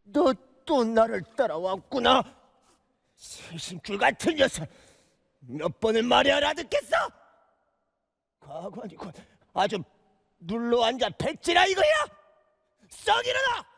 너 또 나를 따라왔구나. 세심줄 같은 녀석. 몇 번을 말해야 알아듣겠어? 가관이군. 아주 눌러앉아 백지라 이거야. 썩 일어나!